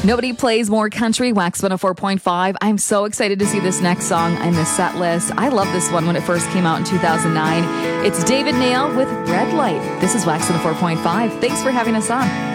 Nobody plays more country. Wax 104.5. I'm so excited to see this next song in the set list. I love this one when it first came out in 2009. It's David Nail with Red Light. This is Wax 104.5. Thanks for having us on.